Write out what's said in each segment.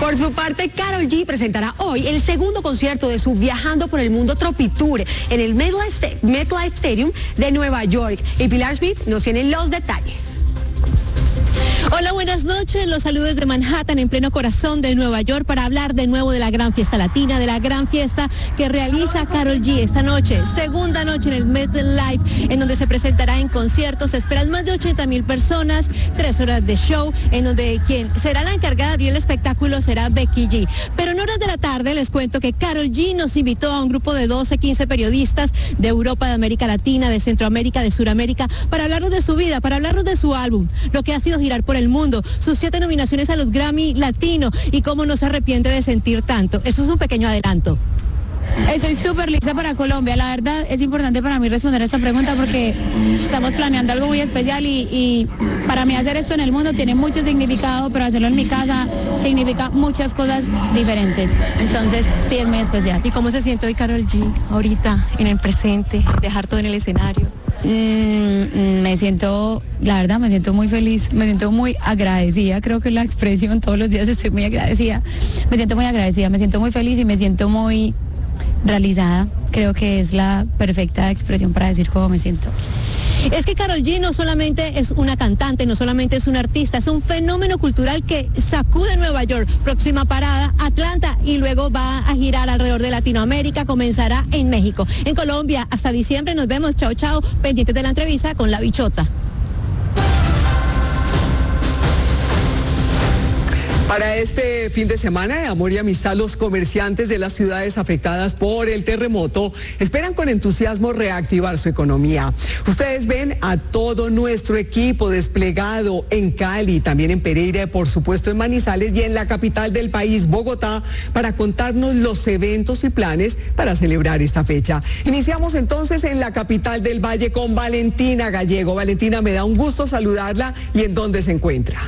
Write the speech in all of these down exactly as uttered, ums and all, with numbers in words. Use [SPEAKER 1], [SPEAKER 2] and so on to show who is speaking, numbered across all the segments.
[SPEAKER 1] Por su parte, Karol G presentará hoy el segundo concierto de su Viajando por el Mundo Tropitour en el MetLife, MetLife Stadium de Nueva York. Y Pilar Smith nos tiene los detalles.
[SPEAKER 2] Hola, buenas noches. Los saludos de Manhattan, en pleno corazón de Nueva York, para hablar de nuevo de la gran fiesta latina, de la gran fiesta que realiza Karol G esta noche. Segunda noche en el MetLife, en donde se presentará en conciertos. Se esperan más de ochenta mil personas, tres horas de show, en donde quien será la encargada de abrir el espectáculo será Becky G. Pero en horas de la tarde les cuento que Karol G nos invitó a un grupo de doce, quince periodistas de Europa, de América Latina, de Centroamérica, de Suramérica, para hablarnos de su vida, para hablarnos de su álbum, lo que ha sido girar por el mundo, sus siete nominaciones a los Grammy Latino y cómo no se arrepiente de sentir tanto. Esto es un pequeño adelanto.
[SPEAKER 3] Estoy súper lista para Colombia. La verdad es importante para mí responder a esta pregunta porque estamos planeando algo muy especial y, y para mí hacer esto en el mundo tiene mucho significado, pero hacerlo en mi casa significa muchas cosas diferentes. Entonces sí es muy especial.
[SPEAKER 2] ¿Y cómo se siente hoy Karol G ahorita, en el presente, dejar todo en el escenario?
[SPEAKER 3] Mm, me siento, la verdad, me siento muy feliz, me siento muy agradecida, creo que la expresión, todos los días estoy muy agradecida, me siento muy agradecida, me siento muy feliz y me siento muy realizada, creo que es la perfecta expresión para decir cómo me siento.
[SPEAKER 2] Es que Karol G no solamente es una cantante, no solamente es una artista, es un fenómeno cultural que sacude Nueva York. Próxima parada, Atlanta, y luego va a girar alrededor de Latinoamérica, comenzará en México. En Colombia, hasta diciembre, nos vemos, chao, chao, pendientes de la entrevista con La Bichota.
[SPEAKER 4] Para este fin de semana de amor y amistad, los comerciantes de las ciudades afectadas por el terremoto esperan con entusiasmo reactivar su economía. Ustedes ven a todo nuestro equipo desplegado en Cali, también en Pereira, por supuesto en Manizales y en la capital del país, Bogotá, para contarnos los eventos y planes para celebrar esta fecha. Iniciamos entonces en la capital del Valle con Valentina Gallego. Valentina, me da un gusto saludarla y en dónde se encuentra.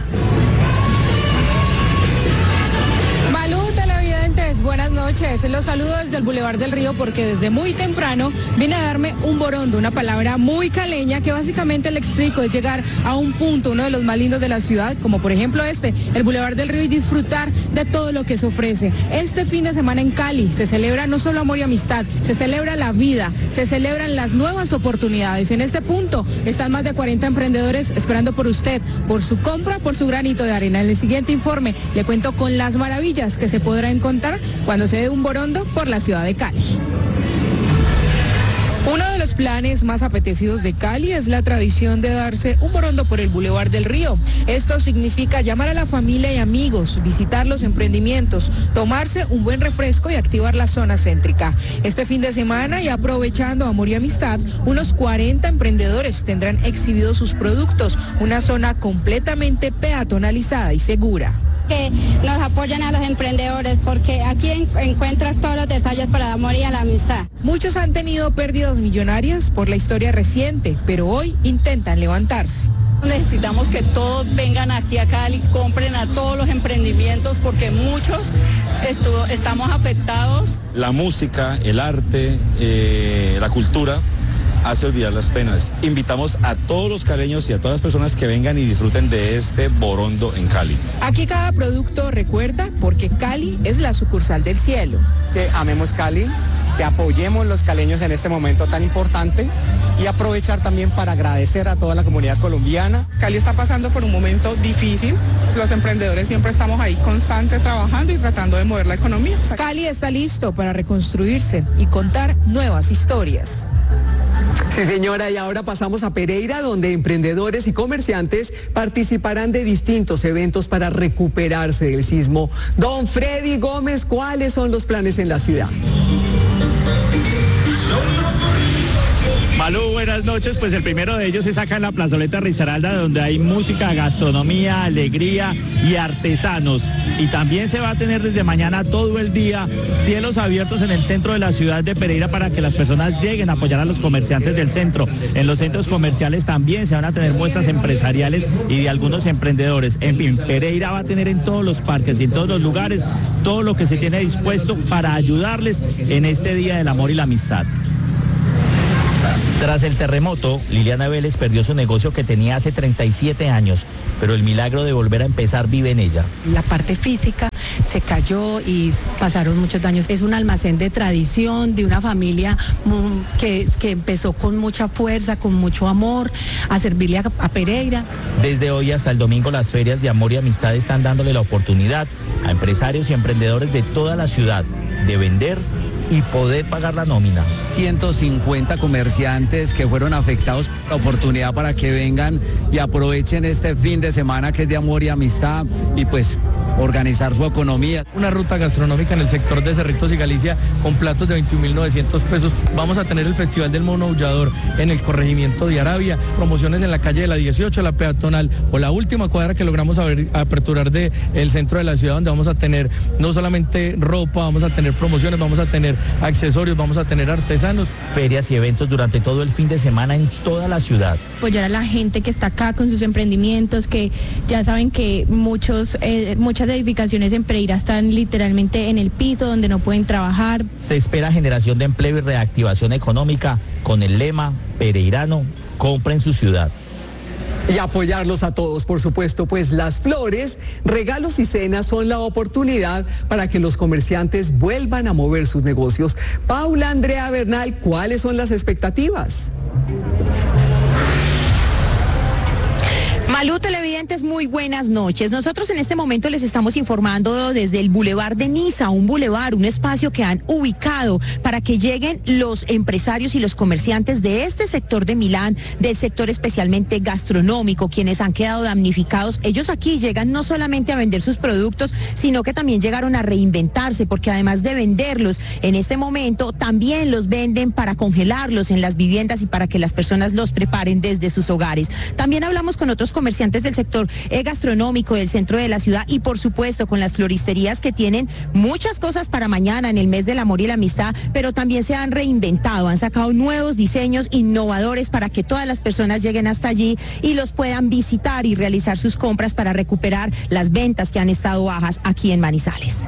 [SPEAKER 5] Buenas noches, los saludo desde el Boulevard del Río porque desde muy temprano vine a darme un borondo, una palabra muy caleña que básicamente le explico es llegar a un punto, uno de los más lindos de la ciudad, como por ejemplo este, el Boulevard del Río, y disfrutar de todo lo que se ofrece. Este fin de semana en Cali se celebra no solo amor y amistad, se celebra la vida, se celebran las nuevas oportunidades. En este punto están más de cuarenta emprendedores esperando por usted, por su compra, por su granito de arena. En el siguiente informe le cuento con las maravillas que se podrá encontrar cuando se dé un borondo por la ciudad de Cali. Uno de los planes más apetecidos de Cali es la tradición de darse un borondo por el Boulevard del Río. Esto significa llamar a la familia y amigos, visitar los emprendimientos, tomarse un buen refresco y activar la zona céntrica. Este fin de semana, y aprovechando amor y amistad, unos cuarenta emprendedores tendrán exhibidos sus productos, una zona completamente peatonalizada y segura.
[SPEAKER 6] Que nos apoyan a los emprendedores, porque aquí en, encuentras todos los detalles para el amor y a la amistad.
[SPEAKER 5] Muchos han tenido pérdidas millonarias por la historia reciente, pero hoy intentan levantarse.
[SPEAKER 7] Necesitamos que todos vengan aquí a Cali, compren a todos los emprendimientos porque muchos estuvo, estamos afectados.
[SPEAKER 8] La música, el arte, eh, la cultura hace olvidar las penas. Invitamos a todos los caleños y a todas las personas que vengan y disfruten de este borondo en Cali.
[SPEAKER 5] Aquí cada producto recuerda porque Cali es la sucursal del cielo.
[SPEAKER 9] Que amemos Cali, que apoyemos los caleños en este momento tan importante y aprovechar también para agradecer a toda la comunidad colombiana.
[SPEAKER 10] Cali está pasando por un momento difícil, los emprendedores siempre estamos ahí constante trabajando y tratando de mover la economía.
[SPEAKER 5] Cali está listo para reconstruirse y contar nuevas historias.
[SPEAKER 4] Sí, señora, y ahora pasamos a Pereira, donde emprendedores y comerciantes participarán de distintos eventos para recuperarse del sismo. Don Freddy Gómez, ¿cuáles son los planes en la ciudad?
[SPEAKER 11] Malú, buenas noches. Pues el primero de ellos es acá en la plazoleta Risaralda, donde hay música, gastronomía, alegría y artesanos. Y también se va a tener desde mañana todo el día cielos abiertos en el centro de la ciudad de Pereira para que las personas lleguen a apoyar a los comerciantes del centro. En los centros comerciales también se van a tener muestras empresariales y de algunos emprendedores. En fin, Pereira va a tener en todos los parques y en todos los lugares todo lo que se tiene dispuesto para ayudarles en este Día del Amor y la Amistad.
[SPEAKER 12] Tras el terremoto, Liliana Vélez perdió su negocio que tenía hace treinta y siete años, pero el milagro de volver a empezar vive en ella.
[SPEAKER 13] La parte física se cayó. destruyó y pasaron muchos daños. Es un almacén de tradición, de una familia mm, que, que empezó con mucha fuerza, con mucho amor, a servirle a, a Pereira.
[SPEAKER 12] Desde hoy hasta el domingo las ferias de amor y amistad están dándole la oportunidad a empresarios y emprendedores de toda la ciudad de vender y poder pagar la nómina.
[SPEAKER 14] ciento cincuenta comerciantes que fueron afectados por la oportunidad para que vengan y aprovechen este fin de semana que es de amor y amistad y pues organizar su economía.
[SPEAKER 15] Una ruta gastronómica en el sector de Cerritos y Galicia con platos de veintiún mil novecientos pesos. Vamos a tener el Festival del Mono Aullador en el corregimiento de Arabia, promociones en la calle de la dieciocho, la peatonal o la última cuadra que logramos abrir, aperturar del centro de la ciudad, donde vamos a tener no solamente ropa, vamos a tener promociones, vamos a tener accesorios, vamos a tener artesanos.
[SPEAKER 12] Ferias y eventos durante todo el fin de semana en toda la ciudad.
[SPEAKER 16] Apoyar a la gente que está acá con sus emprendimientos, que ya saben que muchos, eh, muchas edificaciones en Pereira están literalmente en el piso donde no pueden trabajar.
[SPEAKER 12] Se espera generación de empleo y reactivación económica con el lema Pereirano, compra en su ciudad.
[SPEAKER 4] Y apoyarlos a todos, por supuesto, pues las flores, regalos y cenas son la oportunidad para que los comerciantes vuelvan a mover sus negocios. Paula Andrea Bernal, ¿cuáles son las expectativas?
[SPEAKER 17] Malú, televidentes, muy buenas noches. Nosotros en este momento les estamos informando desde el Boulevard de Niza, un bulevar, un espacio que han ubicado para que lleguen los empresarios y los comerciantes de este sector de Milán, del sector especialmente gastronómico, quienes han quedado damnificados. Ellos aquí llegan no solamente a vender sus productos, sino que también llegaron a reinventarse, porque además de venderlos en este momento, también los venden para congelarlos en las viviendas y para que las personas los preparen desde sus hogares. También hablamos con otros comerciantes del sector eh, gastronómico del centro de la ciudad y por supuesto con las floristerías que tienen muchas cosas para mañana en el mes del amor y la amistad, pero también se han reinventado, han sacado nuevos diseños innovadores para que todas las personas lleguen hasta allí y los puedan visitar y realizar sus compras para recuperar las ventas que han estado bajas aquí en Manizales.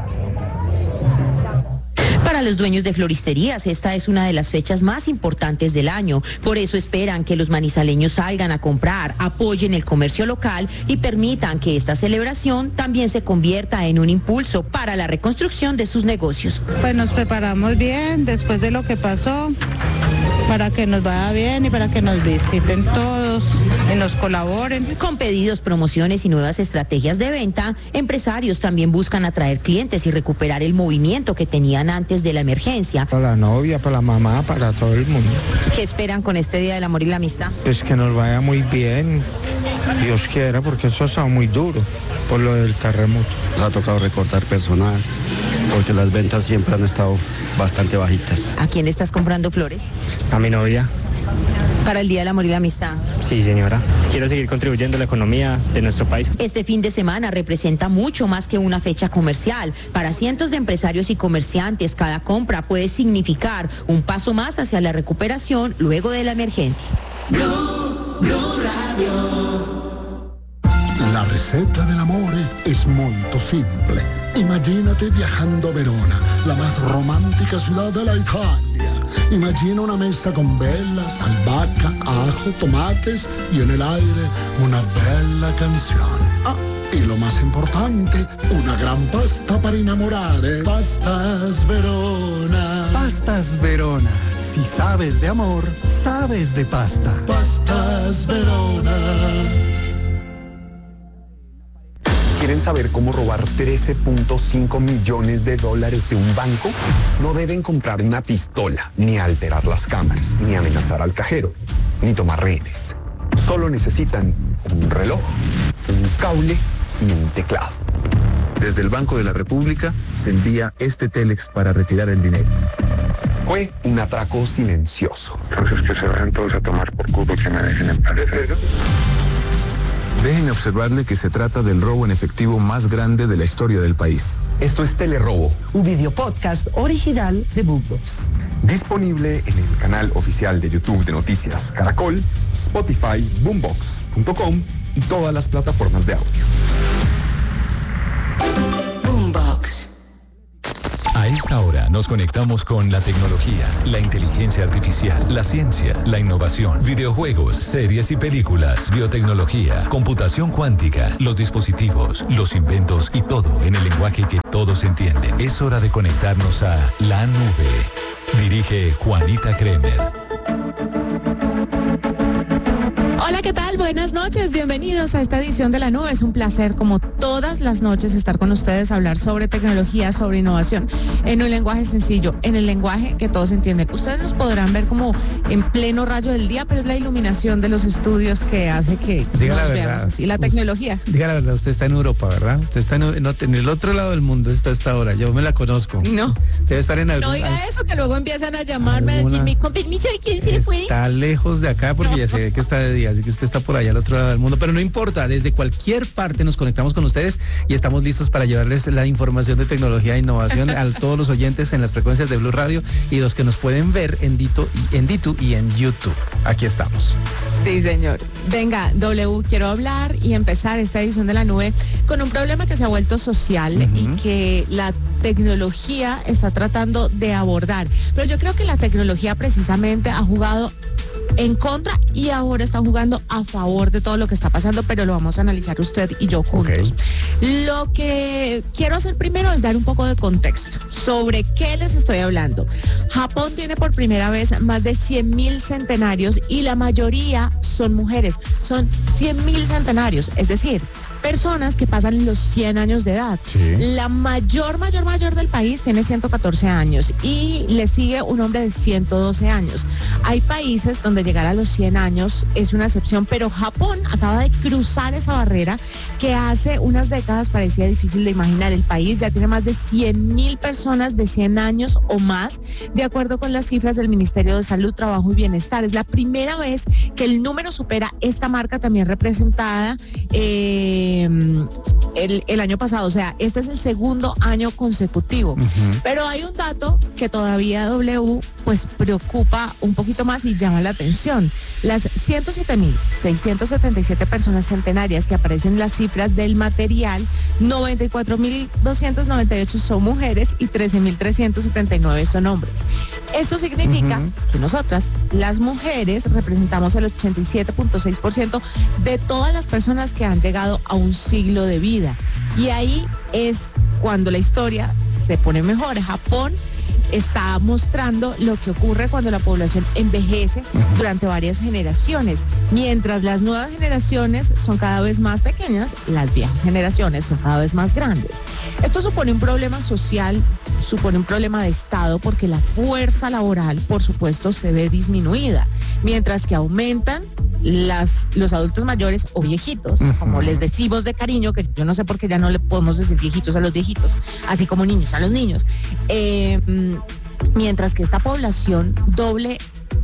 [SPEAKER 17] Para los dueños de floristerías, esta es una de las fechas más importantes del año. Por eso esperan que los manizaleños salgan a comprar, apoyen el comercio local y permitan que esta celebración también se convierta en un impulso para la reconstrucción de sus negocios.
[SPEAKER 18] Pues nos preparamos bien después de lo que pasó, para que nos vaya bien y para que nos visiten todos y nos colaboren.
[SPEAKER 17] Con pedidos, promociones y nuevas estrategias de venta, empresarios también buscan atraer clientes y recuperar el movimiento que tenían antes de la emergencia.
[SPEAKER 19] Para la novia, para la mamá, para todo el mundo.
[SPEAKER 17] ¿Qué esperan con este Día del Amor y la Amistad?
[SPEAKER 19] Pues que nos vaya muy bien, Dios quiera, porque eso ha estado muy duro por lo del terremoto.
[SPEAKER 20] Nos ha tocado recortar personal, porque las ventas siempre han estado bastante bajitas.
[SPEAKER 17] ¿A quién estás comprando flores?
[SPEAKER 21] A mi novia.
[SPEAKER 17] Para el Día del Amor y la Amistad.
[SPEAKER 21] Sí, señora. Quiero seguir contribuyendo a la economía de nuestro país.
[SPEAKER 17] Este fin de semana representa mucho más que una fecha comercial. Para cientos de empresarios y comerciantes, cada compra puede significar un paso más hacia la recuperación luego de la emergencia.
[SPEAKER 22] Blue, Blue Radio. La receta del amor es muy simple. Imagínate viajando a Verona, la más romántica ciudad de la Italia. Imagina una mesa con velas, albahaca, ajo, tomates y en el aire una bella canción. Ah, y lo más importante, una gran pasta para enamorare. Pastas Verona. Pastas Verona. Si sabes de amor, sabes de pasta. Pastas Verona.
[SPEAKER 23] ¿Quieren saber cómo robar trece punto cinco millones de dólares de un banco? No deben comprar una pistola, ni alterar las cámaras, ni amenazar al cajero, ni tomar rehenes. Solo necesitan un reloj, un cable y un teclado.
[SPEAKER 24] Desde el Banco de la República se envía este Telex para retirar el dinero.
[SPEAKER 23] Fue un atraco silencioso.
[SPEAKER 25] Entonces que se vayan todos a tomar por culo y que me dejen en paz.
[SPEAKER 24] Déjenme observarle que se trata del robo en efectivo más grande de la historia del país.
[SPEAKER 23] Esto es Telerobo,
[SPEAKER 26] un video podcast original de Boombox.
[SPEAKER 23] Disponible en el canal oficial de YouTube de Noticias Caracol, Spotify, boombox punto com y todas las plataformas de audio.
[SPEAKER 22] Boombox.
[SPEAKER 27] A
[SPEAKER 1] esta hora nos conectamos con la tecnología, la inteligencia artificial, la ciencia, la innovación, videojuegos, series y películas, biotecnología, computación cuántica, los dispositivos, los inventos y todo en el lenguaje que todos entienden. Es hora de conectarnos a la nube. Dirige Juanita Kremer.
[SPEAKER 2] Hola, ¿qué tal? Buenas noches, bienvenidos a esta edición de La Nube. Es un placer, como todas las noches, estar con ustedes, hablar sobre tecnología, sobre innovación, en un lenguaje sencillo, en el lenguaje que todos entienden. Ustedes nos podrán ver como en pleno rayo del día, pero es la iluminación de los estudios que hace que
[SPEAKER 3] Diga
[SPEAKER 2] nos
[SPEAKER 3] la
[SPEAKER 2] veamos
[SPEAKER 3] verdad.
[SPEAKER 2] así. La tecnología.
[SPEAKER 3] Diga la verdad, usted está en Europa, ¿verdad? Usted está en, no, en el otro lado del mundo, está a esta hora. Yo me la conozco.
[SPEAKER 2] No.
[SPEAKER 3] Debe estar en algún...
[SPEAKER 2] No diga eso, que luego empiezan a llamarme, a
[SPEAKER 3] alguna-
[SPEAKER 2] decirme, con permiso, ¿y quién se fue?
[SPEAKER 3] Está lejos de acá porque ya sé que está de día, así que usted está por allá al otro lado del mundo, pero no importa, desde cualquier parte nos conectamos con ustedes y estamos listos para llevarles la información de tecnología e innovación a todos los oyentes en las frecuencias de Blue Radio y los que nos pueden ver en Dito, en Ditu y en YouTube. Aquí estamos.
[SPEAKER 2] Sí, señor. Venga, W, quiero hablar y empezar esta edición de La Nube con un problema que se ha vuelto social uh-huh. y que la tecnología está tratando de abordar. Pero yo creo que la tecnología precisamente ha jugado en contra y ahora está jugando a favor de todo lo que está pasando, pero lo vamos a analizar usted y yo juntos. Okay. Lo que quiero hacer primero es dar un poco de contexto sobre qué les estoy hablando. Japón tiene por primera vez más de cien mil centenarios y la mayoría son mujeres. Son cien mil centenarios, es decir, personas que pasan los cien años de edad. Sí. La mayor, mayor, mayor del país tiene ciento catorce años y le sigue un hombre de ciento doce años. Hay países donde llegar a los cien años es una excepción, pero Japón acaba de cruzar esa barrera que hace unas décadas parecía difícil de imaginar. El país ya tiene más de cien mil personas de cien años o más, de acuerdo con las cifras del Ministerio de Salud, Trabajo y Bienestar. Es la primera vez que el número supera esta marca también representada eh, El, el año pasado, o sea, este es el segundo año consecutivo. Uh-huh. Pero hay un dato que todavía W pues preocupa un poquito más y llama la atención. Las ciento siete mil seiscientas setenta y siete personas centenarias que aparecen en las cifras del material, noventa y cuatro mil doscientas noventa y ocho son mujeres y trece mil trescientos setenta y nueve son hombres. Esto significa uh-huh. que nosotras, las mujeres, representamos el ochenta y siete punto seis por ciento de todas las personas que han llegado a un siglo de vida. Y ahí es cuando la historia se pone mejor. Japón está mostrando lo que ocurre cuando la población envejece uh-huh. durante varias generaciones. Mientras las nuevas generaciones son cada vez más pequeñas, las viejas generaciones son cada vez más grandes. Esto supone un problema social, supone un problema de Estado, porque la fuerza laboral, por supuesto, se ve disminuida, mientras que aumentan las, los adultos mayores o viejitos, uh-huh. como les decimos de cariño, que yo no sé por qué ya no le podemos decir viejitos a los viejitos, así como niños a los niños. Eh, mientras que esta población doble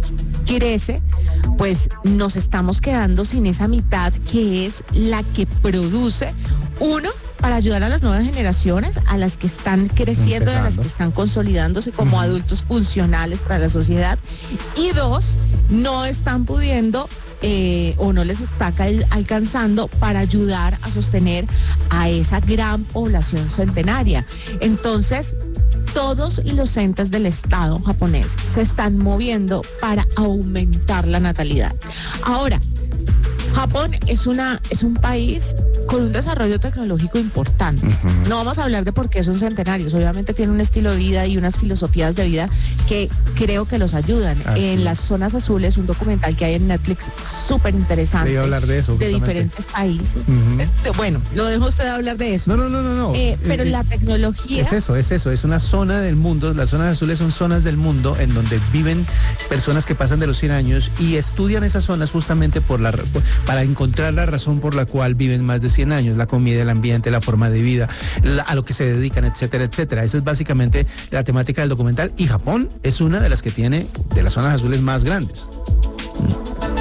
[SPEAKER 2] crece, pues nos estamos quedando sin esa mitad que es la que produce, uno, para ayudar a las nuevas generaciones, a las que están creciendo y a las que están consolidándose como uh-huh. adultos funcionales para la sociedad, y dos, no están pudiendo eh, o no les está cal- alcanzando para ayudar a sostener a esa gran población centenaria. Entonces, todos los entes del Estado japonés se están moviendo para aumentar la natalidad. Ahora, Japón es, una, es un país con un desarrollo tecnológico importante. Uh-huh. No vamos a hablar de por qué son centenarios. Obviamente tienen un estilo de vida y unas filosofías de vida que creo que los ayudan. Así. En Las Zonas Azules, un documental que hay en Netflix súper interesante.
[SPEAKER 3] Quería hablar de eso.
[SPEAKER 2] De diferentes países. Uh-huh. Bueno, lo dejo usted hablar de eso.
[SPEAKER 3] No, no, no, no. no.
[SPEAKER 2] Eh, pero eh, la tecnología...
[SPEAKER 3] Es eso, es eso. Es una zona del mundo. Las zonas azules son zonas del mundo en donde viven personas que pasan de los cien años y estudian esas zonas justamente por la, para encontrar la razón por la cual viven más de cien años, la comida, el ambiente, la forma de vida, la, a lo que se dedican, etcétera, etcétera. Esa es básicamente la temática del documental y Japón es una de las que tiene de las zonas azules más grandes.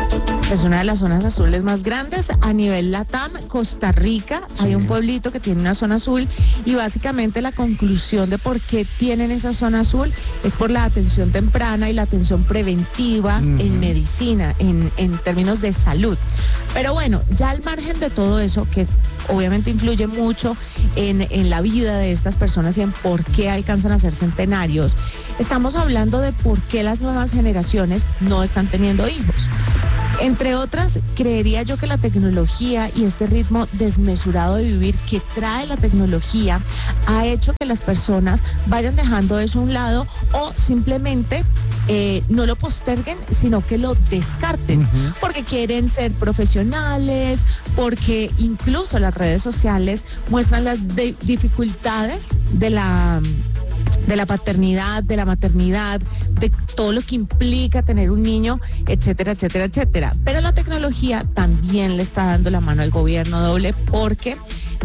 [SPEAKER 2] Es una de las zonas azules más grandes a nivel LATAM. Costa Rica, sí. Hay un pueblito que tiene una zona azul y básicamente la conclusión de por qué tienen esa zona azul es por la atención temprana y la atención preventiva uh-huh. en medicina, en, en términos de salud. Pero bueno, ya al margen de todo eso, que obviamente influye mucho en, en la vida de estas personas y en por qué alcanzan a ser centenarios, estamos hablando de por qué las nuevas generaciones no están teniendo hijos. Entre otras, creería yo que la tecnología y este ritmo desmesurado de vivir que trae la tecnología ha hecho que las personas vayan dejando eso a un lado o simplemente eh, no lo posterguen, sino que lo descarten, uh-huh. porque quieren ser profesionales, porque incluso las redes sociales muestran las de- dificultades de la... de la paternidad, de la maternidad, de todo lo que implica tener un niño, etcétera, etcétera, etcétera. Pero la tecnología también le está dando la mano al gobierno doble porque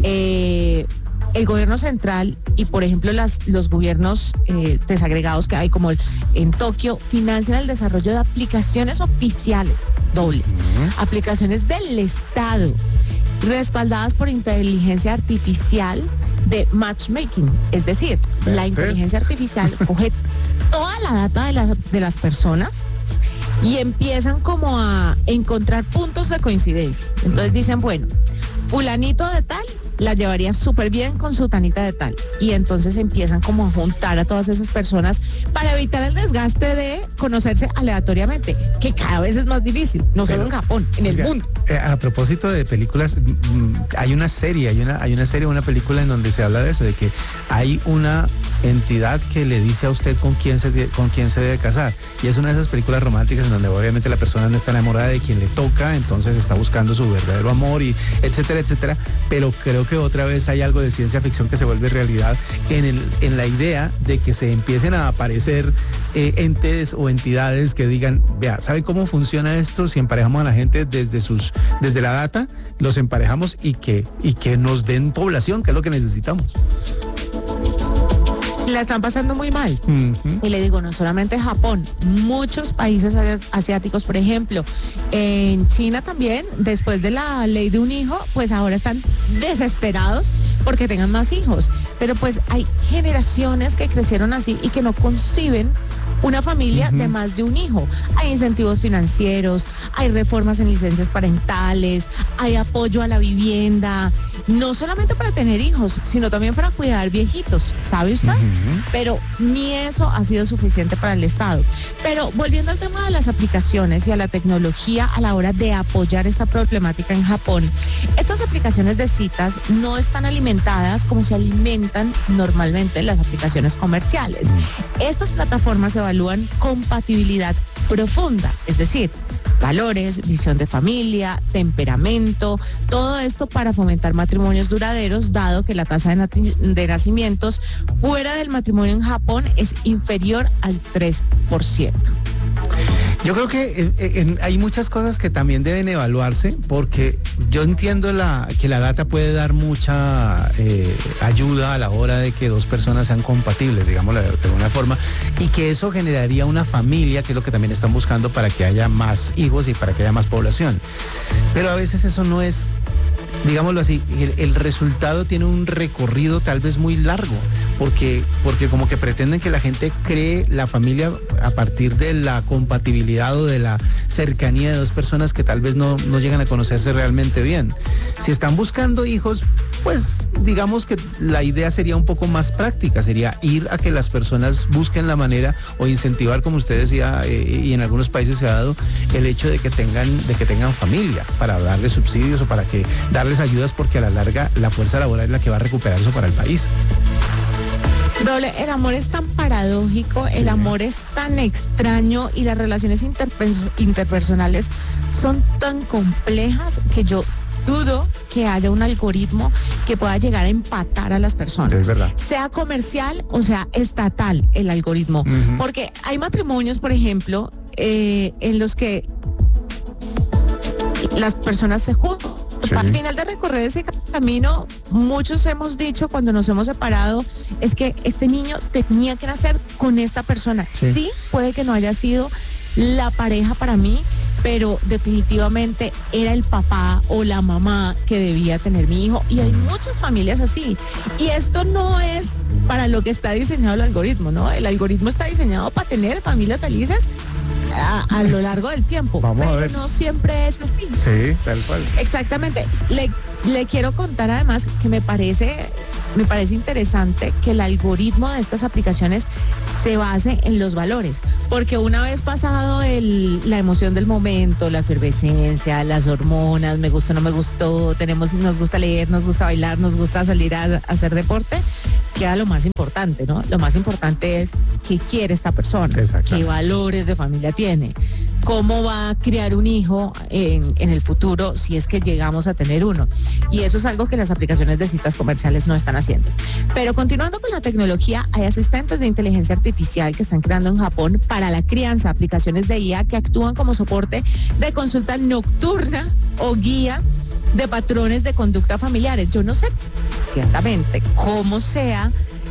[SPEAKER 2] eh, el gobierno central y, por ejemplo, las, los gobiernos eh, desagregados que hay, como el, en Tokio, financian el desarrollo de aplicaciones oficiales, doble, uh-huh. aplicaciones del Estado, respaldadas por inteligencia artificial de matchmaking, es decir, ¿Ves? La inteligencia artificial coge toda la data de las, de las personas y empiezan como a encontrar puntos de coincidencia. Entonces dicen, bueno, fulanito de tal la llevaría súper bien con su tanita de tal. Y entonces empiezan como a juntar a todas esas personas para evitar el desgaste de conocerse aleatoriamente, que cada vez es más difícil, no Pero, solo en Japón, en el
[SPEAKER 3] oiga,
[SPEAKER 2] mundo.
[SPEAKER 3] Eh, a propósito de películas, hay una serie, hay una, hay una serie, una película en donde se habla de eso, de que hay una entidad que le dice a usted con quién se con quién se debe casar. Y es una de esas películas románticas en donde obviamente la persona no está enamorada de quien le toca, entonces está buscando su verdadero amor y etcétera, etcétera. Pero creo que otra vez hay algo de ciencia ficción que se vuelve realidad en, el, en la idea de que se empiecen a aparecer eh, entes o entidades que digan, vea, ¿sabe cómo funciona esto? Si emparejamos a la gente desde sus, desde la data, los emparejamos y que, y que nos den población, que es lo que necesitamos.
[SPEAKER 2] La están pasando muy mal.
[SPEAKER 3] Uh-huh.
[SPEAKER 2] Y le digo, no solamente Japón, muchos países asiáticos, por ejemplo, en China también, después de la ley de un hijo, pues ahora están desesperados porque tengan más hijos. Pero pues hay generaciones que crecieron así y que no conciben una familia uh-huh. de más de un hijo. Hay incentivos financieros, hay reformas en licencias parentales, hay apoyo a la vivienda, no solamente para tener hijos, sino también para cuidar viejitos, ¿sabe usted? Uh-huh. Pero ni eso ha sido suficiente para el Estado. Pero volviendo al tema de las aplicaciones y a la tecnología a la hora de apoyar esta problemática en Japón, estas aplicaciones de citas no están alimentadas como se alimentan normalmente las aplicaciones comerciales. Uh-huh. Estas plataformas evalúan compatibilidad profunda, es decir, valores, visión de familia, temperamento, todo esto para fomentar matrimonios duraderos, dado que la tasa de, nati- de nacimientos fuera del matrimonio en Japón es inferior al tres por ciento.
[SPEAKER 3] Yo creo que eh, eh, hay muchas cosas que también deben evaluarse, porque yo entiendo la, que la data puede dar mucha eh, ayuda a la hora de que dos personas sean compatibles, digamos de, de alguna forma, y que eso generaría una familia, que es lo que también están buscando para que haya más hijos y para que haya más población. Pero a veces eso no es, digámoslo así, el, el resultado tiene un recorrido tal vez muy largo, porque, porque como que pretenden que la gente cree la familia a partir de la compatibilidad o de la cercanía de dos personas que tal vez no, no llegan a conocerse realmente bien. Si están buscando hijos, pues digamos que la idea sería un poco más práctica, sería ir a que las personas busquen la manera o incentivar, como usted decía, eh, y en algunos países se ha dado, el hecho de que tengan, de que tengan familia, para darles subsidios o para que darles ayudas, porque a la larga la fuerza laboral es la que va a recuperar eso para el país.
[SPEAKER 2] Doble, el amor es tan paradójico, el amor es tan extraño y las relaciones interperso- interpersonales son tan complejas que yo dudo que haya un algoritmo que pueda llegar a empatar a las personas.
[SPEAKER 3] Es verdad.
[SPEAKER 2] Sea comercial o sea estatal el algoritmo. Uh-huh. Porque hay matrimonios, por ejemplo, eh, en los que las personas se juntan. Sí. Al final de recorrer ese camino, muchos hemos dicho cuando nos hemos separado, es que este niño tenía que nacer con esta persona. Sí, sí, puede que no haya sido la pareja para mí, pero definitivamente era el papá o la mamá que debía tener mi hijo, y hay muchas familias así. Y esto no es para lo que está diseñado el algoritmo, ¿no? El algoritmo está diseñado para tener familias felices a, a lo largo del tiempo.
[SPEAKER 3] Vamos
[SPEAKER 2] pero
[SPEAKER 3] a ver.
[SPEAKER 2] No siempre es así.
[SPEAKER 3] Sí, tal cual.
[SPEAKER 2] Exactamente. Le, le quiero contar además que me parece, me parece interesante que el algoritmo de estas aplicaciones se base en los valores, porque una vez pasado el, la emoción del momento, la efervescencia, las hormonas, me gustó, no me gustó, tenemos, nos gusta leer, nos gusta bailar, nos gusta salir a, a hacer deporte, queda lo más importante, ¿no? Lo más importante es qué quiere esta persona, qué valores de familia tiene, cómo va a criar un hijo en, en el futuro si es que llegamos a tener uno. Y eso es algo que las aplicaciones de citas comerciales no están haciendo. Pero continuando con la tecnología, hay asistentes de inteligencia artificial que están creando en Japón para la crianza, aplicaciones de I A que actúan como soporte de consulta nocturna o guía de patrones de conducta familiares. Yo no sé ciertamente cómo sea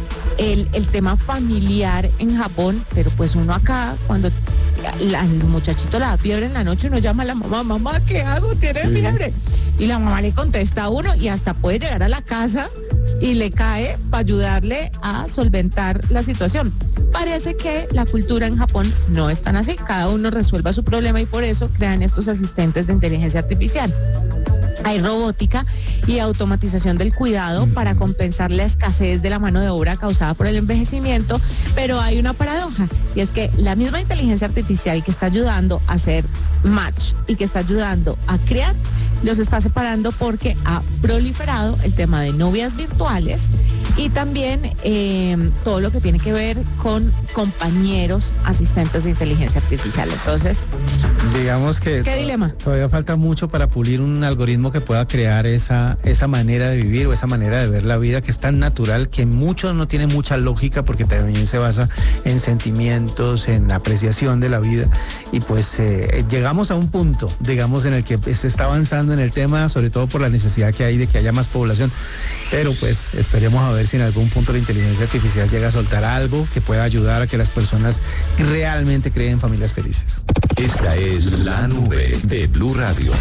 [SPEAKER 2] el, el tema familiar en Japón, pero pues uno acá, cuando la, el muchachito le da fiebre en la noche, uno llama a la mamá, mamá, ¿qué hago? ¿Tiene sí. fiebre? Y la mamá le contesta a uno y hasta puede llegar a la casa y le cae para ayudarle a solventar la situación. Parece que la cultura en Japón no es tan así, cada uno resuelva su problema y por eso crean estos asistentes de inteligencia artificial. Hay robótica y automatización del cuidado para compensar la escasez de la mano de obra causada por el envejecimiento, pero hay una paradoja, y es que la misma inteligencia artificial que está ayudando a hacer match y que está ayudando a crear, los está separando porque ha proliferado el tema de novias virtuales y también eh, todo lo que tiene que ver con compañeros asistentes de inteligencia artificial. Entonces,
[SPEAKER 3] digamos que
[SPEAKER 2] ¿qué dilema?
[SPEAKER 3] Todavía falta mucho para pulir un algoritmo que pueda crear esa, esa manera de vivir o esa manera de ver la vida que es tan natural, que mucho no tiene mucha lógica porque también se basa en sentimientos, en apreciación de la vida, y pues eh, llegamos a un punto, digamos, en el que se está avanzando en el tema, sobre todo por la necesidad que hay de que haya más población, pero pues esperemos a ver si en algún punto la inteligencia artificial llega a soltar algo que pueda ayudar a que las personas realmente creen familias felices.
[SPEAKER 1] Esta es La Nube de Blue Radio.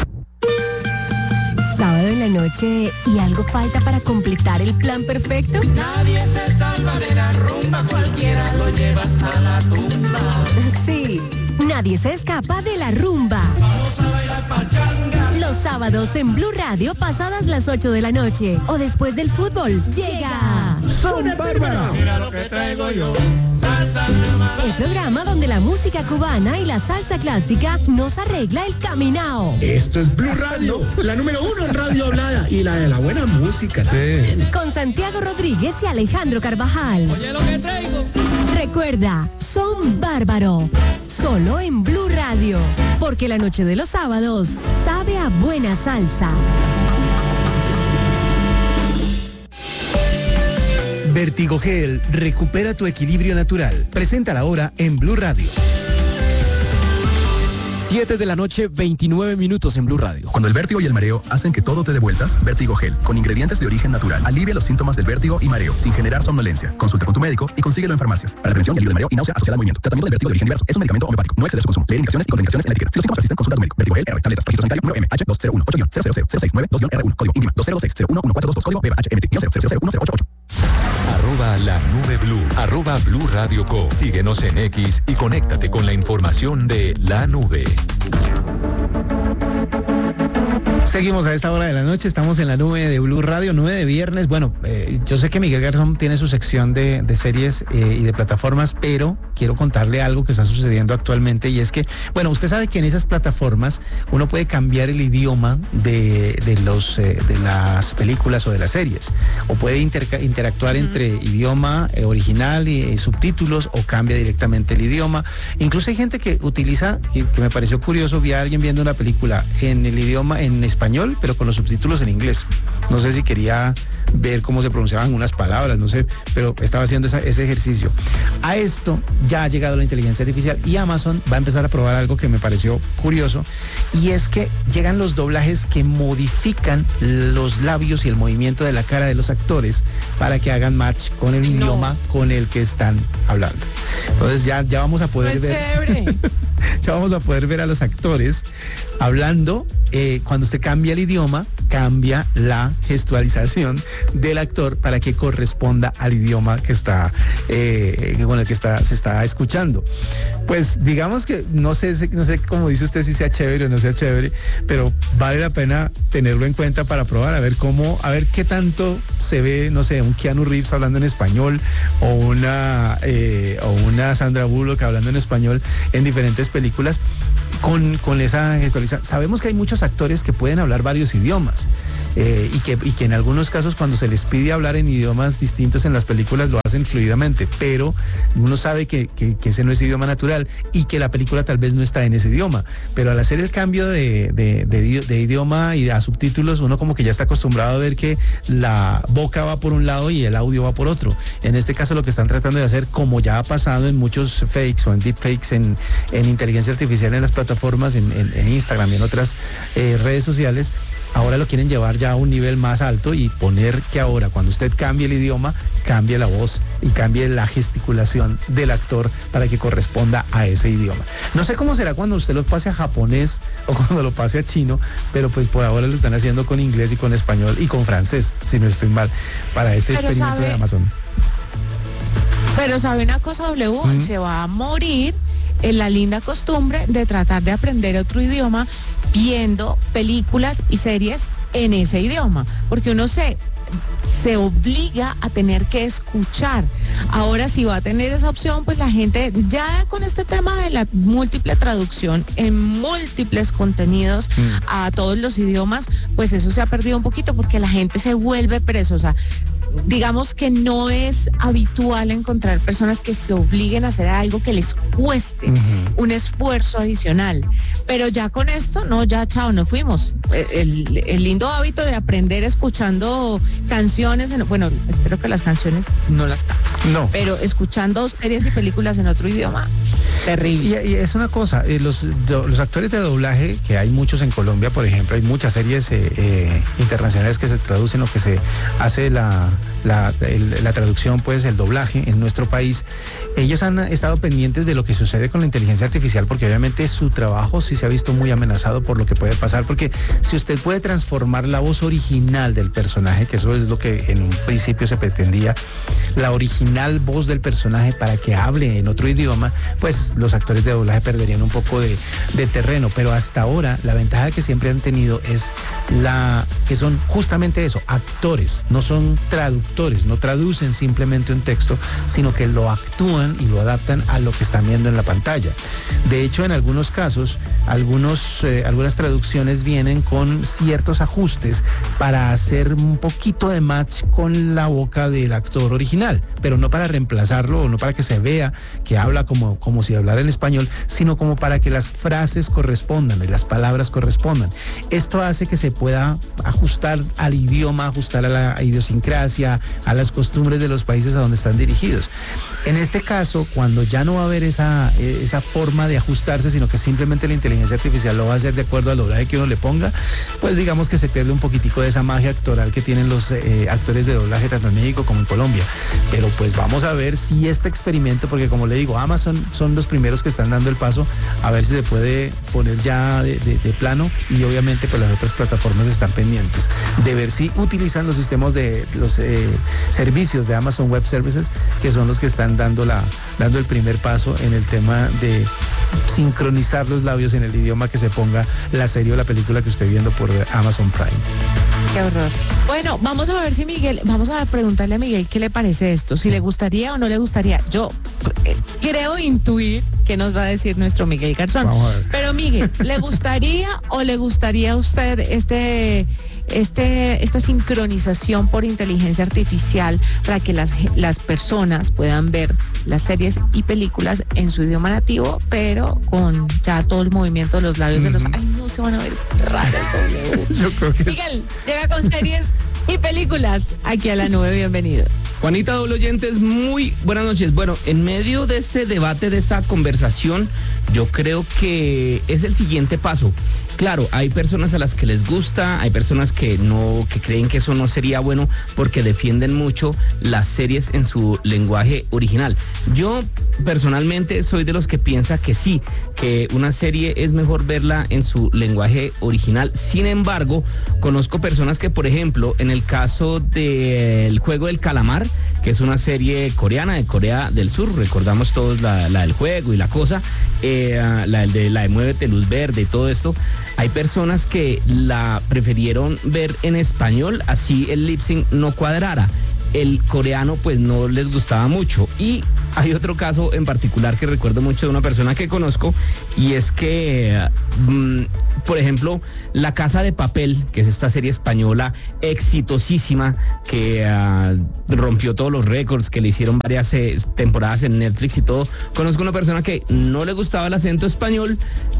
[SPEAKER 5] Sábado en la noche y algo falta para completar el plan perfecto.
[SPEAKER 6] Nadie se salva de la rumba, cualquiera lo lleva hasta la tumba.
[SPEAKER 5] Sí, nadie se escapa de la rumba.
[SPEAKER 6] Vamos a bailar pachanga.
[SPEAKER 5] Los sábados en Blue Radio pasadas las ocho de la noche o después del fútbol llega
[SPEAKER 6] Son Bárbara. Mira lo que traigo yo. Salsa nada.
[SPEAKER 5] El programa donde la música cubana y la salsa clásica nos arregla el caminao.
[SPEAKER 7] Esto es Blue Radio, la número uno en radio hablada y la de la buena música.
[SPEAKER 3] Sí.
[SPEAKER 5] Con Santiago Rodríguez y Alejandro Carvajal.
[SPEAKER 6] Oye lo que traigo.
[SPEAKER 5] Recuerda, Son Bárbaro. Solo en Blue Radio. Porque la noche de los sábados sabe a buena salsa.
[SPEAKER 8] Vertigogel, recupera tu equilibrio natural. Presenta la hora en Blue Radio.
[SPEAKER 9] siete de la noche, veintinueve minutos en Blue Radio.
[SPEAKER 24] Cuando el vértigo y el mareo hacen que todo te dé vueltas, Vertigogel, con ingredientes de origen natural, alivia los síntomas del vértigo y mareo sin generar somnolencia. Consulta con tu médico y consíguelo en farmacias. Para la prevención y alivio de mareo y náusea asociada al movimiento. Tratamiento del vértigo de origen diverso. Es un medicamento homeopático. No excede su consumo. Leer indicaciones y contraindicaciones en la etiqueta. Si los síntomas persisten, consulta a tu médico. Vertigogel R. Tabletas. Registro sanitario uno M H dos cero uno ocho cero cero cero seis nueve dos R uno. Código íntima dos cero dos seis cero uno uno cuatro dos dos. Código B H M T cero cero cero uno cero ocho ocho.
[SPEAKER 1] Arroba La Nube Blue. Arroba Blue Radio Co. Síguenos en X y conéctate con la información de La Nube.
[SPEAKER 3] Seguimos a esta hora de la noche, estamos en la nube de Blue Radio, nube de viernes. Bueno, eh, yo sé que Miguel Garzón tiene su sección de, de series eh, y de plataformas, pero quiero contarle algo que está sucediendo actualmente, y es que, bueno, usted sabe que en esas plataformas uno puede cambiar el idioma de, de, los, eh, de las películas o de las series, o puede interca- interactuar uh-huh. entre idioma eh, original y, y subtítulos, o cambia directamente el idioma. Incluso hay gente que utiliza, que, que me pareció curioso, vi a alguien viendo una película en el idioma, en español, pero con los subtítulos en inglés. No sé si quería ver cómo se pronunciaban unas palabras, no sé, pero estaba haciendo esa, ese ejercicio. A esto ya ha llegado la inteligencia artificial y Amazon va a empezar a probar algo que me pareció curioso, y es que llegan los doblajes que modifican los labios y el movimiento de la cara de los actores para que hagan match con el no. idioma con el que están hablando. Entonces ya, ya vamos a poder
[SPEAKER 2] Pues
[SPEAKER 3] ver.
[SPEAKER 2] chévere.
[SPEAKER 3] Ya vamos a poder ver a los actores hablando. Eh, cuando usted cambia el idioma, cambia la gestualización del actor para que corresponda al idioma que está eh, con el que está se está escuchando. Pues digamos que no sé, no sé cómo dice usted si sea chévere o no sea chévere, pero vale la pena tenerlo en cuenta para probar, a ver cómo, a ver qué tanto se ve, no sé, un Keanu Reeves hablando en español o una eh, o una Sandra Bullock hablando en español en diferentes películas con, con esa gestualización. Sabemos que hay muchos actores que pueden hablar varios idiomas eh, y, que, y que en algunos casos cuando se les pide hablar en idiomas distintos en las películas lo hacen fluidamente, pero uno sabe que, que, que ese no es idioma natural y que la película tal vez no está en ese idioma, pero al hacer el cambio de, de, de, de idioma y a subtítulos, uno como que ya está acostumbrado a ver que la boca va por un lado y el audio va por otro. En este caso lo que están tratando de hacer, como ya ha pasado en muchos fakes o en deepfakes en, en inteligencia artificial en las plataformas, en, en, en Instagram y en otras eh, redes sociales, ahora lo quieren llevar ya a un nivel más alto y poner que ahora cuando usted cambie el idioma, cambie la voz y cambie la gesticulación del actor para que corresponda a ese idioma. No sé cómo será cuando usted lo pase a japonés o cuando lo pase a chino, pero pues por ahora lo están haciendo con inglés y con español y con francés, si no estoy mal, para este
[SPEAKER 2] Pero
[SPEAKER 3] experimento
[SPEAKER 2] sabe,
[SPEAKER 3] de Amazon.
[SPEAKER 2] Pero sabe una cosa, W,
[SPEAKER 3] ¿Mm?
[SPEAKER 2] se va a morir en la linda costumbre de tratar de aprender otro idioma viendo películas y series en ese idioma, porque uno se se obliga a tener que escuchar. Ahora, si va a tener esa opción, pues la gente ya con este tema de la múltiple traducción en múltiples contenidos mm. a todos los idiomas, pues eso se ha perdido un poquito porque la gente se vuelve perezosa. Digamos que no es habitual encontrar personas que se obliguen a hacer algo que les cueste uh-huh. un esfuerzo adicional. Pero ya con esto, no, ya chao, nos fuimos. El, el lindo hábito de aprender escuchando canciones, en, bueno, espero que las canciones no las canten,
[SPEAKER 3] no.
[SPEAKER 2] pero escuchando series y películas en otro idioma, terrible.
[SPEAKER 3] Y, y es una cosa, eh, los, do, los actores de doblaje, que hay muchos en Colombia, por ejemplo, hay muchas series eh, eh, internacionales que se traducen o que se hace la, la, el, la traducción, pues el doblaje en nuestro país. Ellos han estado pendientes de lo que sucede con la inteligencia artificial, porque obviamente su trabajo sí se ha visto muy amenazado por lo que puede pasar, porque si usted puede transformar la voz original del personaje, que eso es lo que en un principio se pretendía, la original voz del personaje para que hable en otro idioma, pues los actores de doblaje perderían un poco de, de terreno, pero hasta ahora la ventaja que siempre han tenido es la que son justamente eso, actores, no son traductores, no traducen simplemente un texto, sino que lo actúan y lo adaptan a lo que están viendo en la pantalla. De hecho, en algunos casos, algunos, eh, algunas traducciones vienen con ciertos ajustes para hacer un poquito de match con la boca del actor original, pero no para reemplazarlo o no para que se vea que habla como, como si hablara en español, sino como para que las frases correspondan y las palabras correspondan. Esto hace que se pueda ajustar al idioma, ajustar a la idiosincrasia, a las costumbres de los países a donde están dirigidos. En este caso, cuando ya no va a haber esa, esa forma de ajustarse, sino que simplemente la inteligencia artificial lo va a hacer de acuerdo al doblaje que uno le ponga, pues digamos que se pierde un poquitico de esa magia actoral que tienen los eh, actores de doblaje tanto en México como en Colombia. Pero pues vamos a ver si este experimento, porque como le digo, Amazon son los primeros que están dando el paso, a ver si se puede poner ya de, de, de plano, y obviamente pues las otras plataformas están pendientes de ver si utilizan los sistemas de los eh, servicios de Amazon Web Services, que son los que están dando la dando el primer paso en el tema de sincronizar los labios en el idioma que se ponga la serie o la película que esté viendo por Amazon Prime.
[SPEAKER 2] Qué horror. Bueno, vamos a ver si Miguel, vamos a preguntarle a Miguel qué le parece esto, si le gustaría o no le gustaría. Yo eh, creo intuir qué nos va a decir nuestro Miguel Garzón.
[SPEAKER 3] Vamos a ver.
[SPEAKER 2] Pero Miguel, ¿le gustaría o le gustaría a usted este... Este, esta sincronización por inteligencia artificial para que las, las personas puedan ver las series y películas en su idioma nativo, pero con ya todo el movimiento de los labios mm-hmm. de los... Ay, no, se van a ver raros.
[SPEAKER 3] Yo creo que
[SPEAKER 2] Miguel, llega con series y películas aquí a la nube. Bienvenido.
[SPEAKER 10] Juanita, doble oyentes, muy buenas noches. Bueno, en medio de este debate, de esta conversación, yo creo que es el siguiente paso. Claro, hay personas a las que les gusta, hay personas que no, que creen que eso no sería bueno porque defienden mucho las series en su lenguaje original. Yo personalmente soy de los que piensa que sí, que una serie es mejor verla en su lenguaje original. Sin embargo, conozco personas que, por ejemplo, en el caso del Juego del Calamar, que es una serie coreana de Corea del Sur, recordamos todos la, la del juego y la cosa, eh, la, de, la de Muévete Luz Verde y todo esto, hay personas que la prefirieron ver en español, así el lip sync no cuadrara. El coreano pues no les gustaba mucho. Y hay otro caso en particular que recuerdo mucho de una persona que conozco, y es que, mmm, por ejemplo, La Casa de Papel, que es esta serie española exitosísima que uh, rompió todos los récords, que le hicieron varias eh, temporadas en Netflix y todo. Conozco una persona que no le gustaba el acento español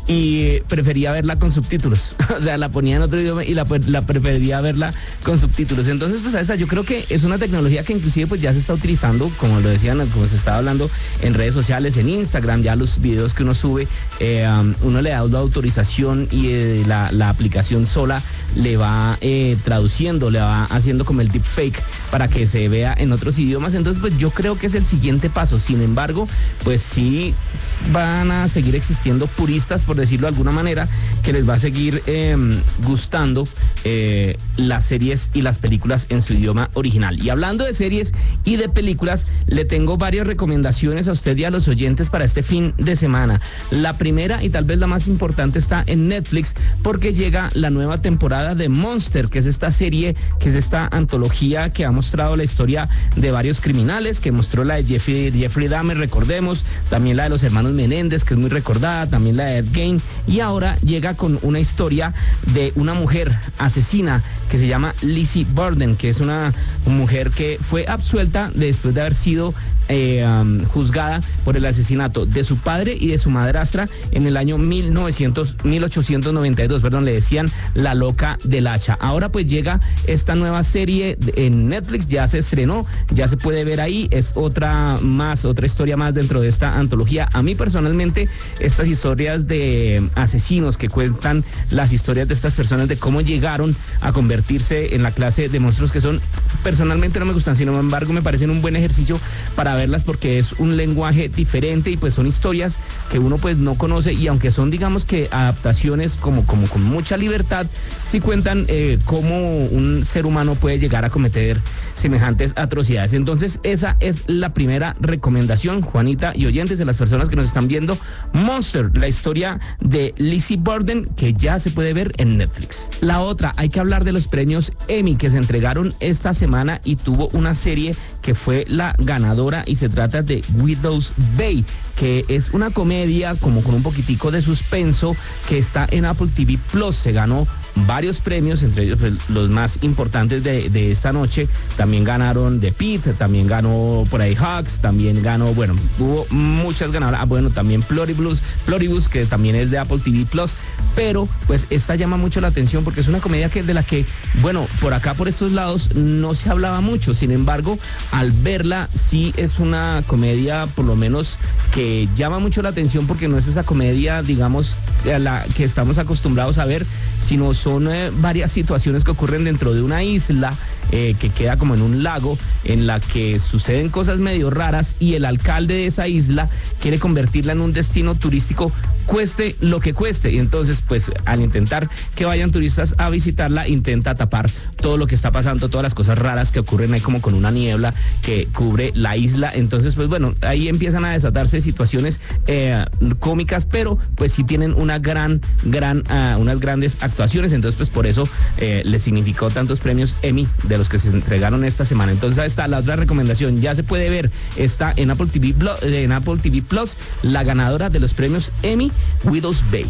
[SPEAKER 10] y prefería verla con subtítulos. O sea, la ponía en otro idioma y la, la prefería verla con subtítulos. Entonces, pues a esa yo creo que es una tecnología que inclusive pues ya se está utilizando, como lo decían, como se estaba hablando en redes sociales, en Instagram, ya los videos que uno sube, eh, um, uno le da la autorización y eh, la, la aplicación sola le va eh, traduciendo, le va haciendo como el deepfake para que se vea en otros idiomas. Entonces pues yo creo que es el siguiente paso. Sin embargo, pues sí van a seguir existiendo puristas, por decirlo de alguna manera, que les va a seguir eh, gustando eh, las series y las películas en su idioma original. Y hablando de series y de películas, le tengo varias recomendaciones a usted y a los oyentes para este fin de semana. La primera y tal vez la más importante está en Netflix, porque llega la nueva temporada de Monster, que es esta serie, que es esta antología que ha mostrado la historia de varios criminales, que mostró la de Jeffrey, Jeffrey Dahmer, recordemos, también la de los hermanos Menéndez, que es muy recordada, también la de Ed Gein, y ahora llega con una historia de una mujer asesina que se llama Lizzie Borden, que es una mujer que que fue absuelta después de haber sido eh, um, juzgada por el asesinato de su padre y de su madrastra en el año mil novecientos, mil ochocientos noventa y dos, perdón, le decían la loca del hacha. Ahora pues llega esta nueva serie en Netflix, ya se estrenó, ya se puede ver ahí, es otra más, otra historia más dentro de esta antología. A mí personalmente estas historias de asesinos que cuentan las historias de estas personas, de cómo llegaron a convertirse en la clase de monstruos que son, personalmente no me gustan, sin embargo me parecen un buen ejercicio para verlas, porque es un lenguaje diferente y pues son historias que uno pues no conoce, y aunque son digamos que adaptaciones como, como con mucha libertad, sí cuentan eh, cómo un ser humano puede llegar a cometer semejantes atrocidades. Entonces esa es la primera recomendación, Juanita y oyentes, de las personas que nos están viendo, Monster, la historia de Lizzie Borden, que ya se puede ver en Netflix. La otra, hay que hablar de los premios Emmy que se entregaron esta semana y tuvo una serie que fue la ganadora, y se trata de Widow's Bay, que es una comedia como con un poquitico de suspenso que está en Apple T V Plus. Se ganó varios premios, entre ellos pues, los más importantes de, de esta noche. También ganaron The Pitt, también ganó por ahí Hawks, también ganó, bueno, hubo muchas ganadoras. Ah, bueno, también Pluribus, Pluribus, que también es de Apple T V Plus. Pero pues esta llama mucho la atención porque es una comedia que de la que, bueno, por acá por estos lados no se hablaba mucho. Sin embargo, al verla sí es una comedia por lo menos que llama mucho la atención, porque no es esa comedia, digamos, a la que estamos acostumbrados a ver, sino son eh, varias situaciones que ocurren dentro de una isla eh, que queda como en un lago, en la que suceden cosas medio raras, y el alcalde de esa isla quiere convertirla en un destino turístico, cueste lo que cueste. Y entonces pues al intentar que vayan turistas a visitarla, intenta tapar todo lo que está pasando, todas las cosas raras que ocurren ahí, como con una niebla que cubre la isla. Entonces pues bueno, ahí empiezan a desatarse situaciones eh, cómicas, pero pues sí tienen una gran, gran, uh, unas grandes actuaciones. Entonces pues por eso eh, les significó tantos premios Emmy de los que se entregaron esta semana. Entonces ahí está la otra recomendación, ya se puede ver, está en Apple T V, en Apple T V Plus, la ganadora de los premios Emmy, Widow's Bay.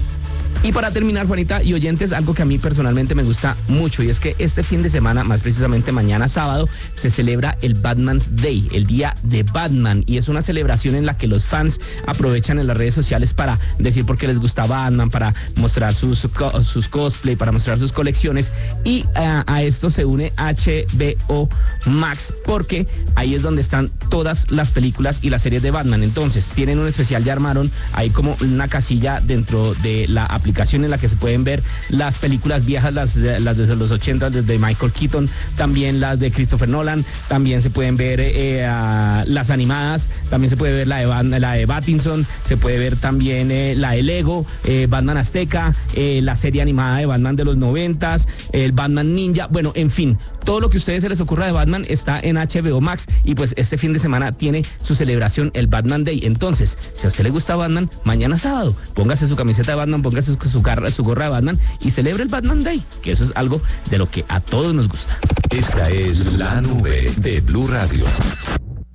[SPEAKER 10] Y para terminar, Juanita y oyentes, algo que a mí personalmente me gusta mucho, y es que este fin de semana, más precisamente mañana sábado, se celebra el Batman's Day, el día de Batman, y es una celebración en la que los fans aprovechan en las redes sociales para decir por qué les gusta Batman, para mostrar sus, sus cosplay, para mostrar sus colecciones, y uh, a esto se une H B O Max, porque ahí es donde están todas las películas y las series de Batman. Entonces tienen un especial, ya armaron ahí como una casilla dentro de la aplicación en la que se pueden ver las películas viejas, las, las desde los ochenta, desde Michael Keaton, también las de Christopher Nolan, también se pueden ver eh, uh, las animadas, también se puede ver la de, Batman, la de Pattinson, se puede ver también eh, la de Lego, eh, Batman Azteca, eh, la serie animada de Batman de los noventas, el Batman Ninja, bueno, en fin, todo lo que a ustedes se les ocurra de Batman está en H B O Max, y pues este fin de semana tiene su celebración, el Batman Day. Entonces, si a usted le gusta Batman, mañana sábado, póngase su camiseta de Batman, póngase su, su, garra, su gorra de Batman y celebre el Batman Day, que eso es algo de lo que a todos nos gusta.
[SPEAKER 1] Esta es la nube de Blue Radio.